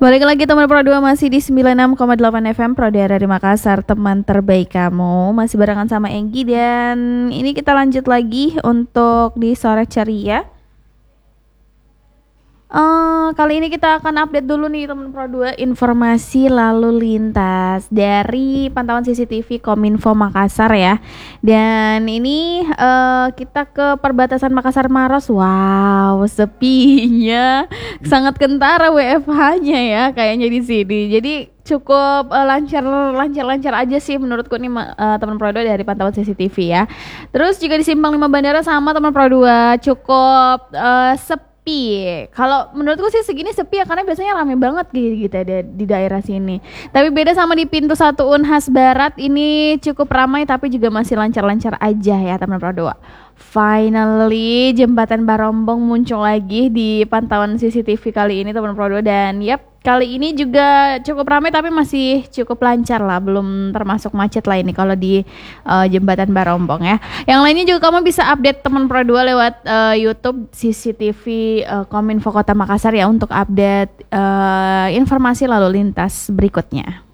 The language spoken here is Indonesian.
Balik lagi teman Pro 2 masih di 96,8 FM Pro Daerah di Makassar, teman terbaik kamu. Masih barengan sama Enggi dan ini kita lanjut lagi untuk di sore ceria. Kali ini kita akan update dulu nih teman Pro 2 informasi lalu lintas dari pantauan CCTV Kominfo Makassar ya. Dan ini kita ke perbatasan Makassar Maros. Wow, sepinya sangat kentara WFH-nya ya kayaknya di sini. Jadi cukup lancar aja sih menurutku nih teman Pro 2 dari pantauan CCTV ya. Terus juga di Simpang 5 Bandara sama teman Pro 2 cukup sepi. Kalau menurutku sih segini sepi ya karena biasanya rame banget gitu di daerah sini. Tapi beda sama di pintu 1 Unhas Barat, ini cukup ramai tapi juga masih lancar-lancar aja ya teman Pro 2. Finally jembatan Barombong muncul lagi di pantauan CCTV kali ini teman Pro 2 dan kali ini juga cukup ramai tapi masih cukup lancar lah, belum termasuk macet lah ini kalau di jembatan Barombong ya. Yang lainnya juga kamu bisa update teman Pro 2 lewat YouTube CCTV Kominfo Kota Makassar ya untuk update informasi lalu lintas berikutnya.